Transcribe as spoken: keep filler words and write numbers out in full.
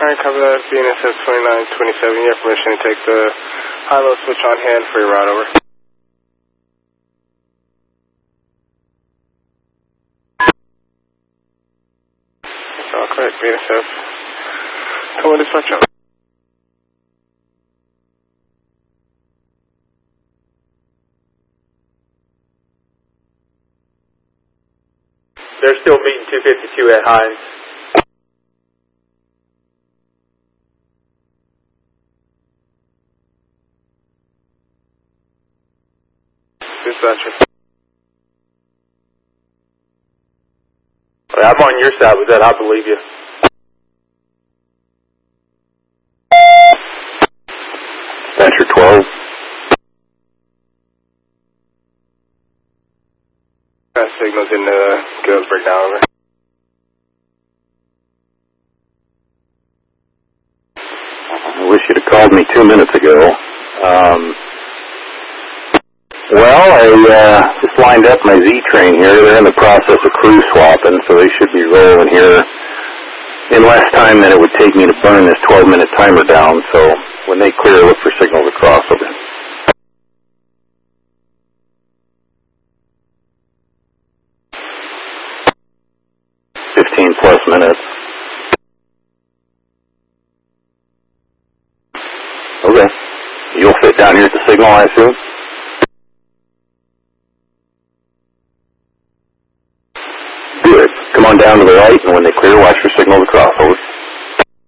Alright, cover that. B N S S twenty-nine twenty-seven. You have permission to take the high-low switch on hand for your route, over. That's all correct, B N S S. Come on, dispatch out. They're still meeting two fifty-two at Hines. Dispatcher. I'm on your side with that, I believe you. Dispatcher twelve. That signal's in the Galesburg now, over. I wish you'd have called me two minutes ago. Um, well, I uh, just lined up my Z-Train here. They're in the process of crew swapping, so they should be rolling here in less time than it would take me to burn this twelve-minute timer down. So when they clear, look for signals across over. fifteen plus minutes. Okay. You'll fit down here at the signal, I assume? Good. Come on down to the right, and when they clear, watch for signals across. Over.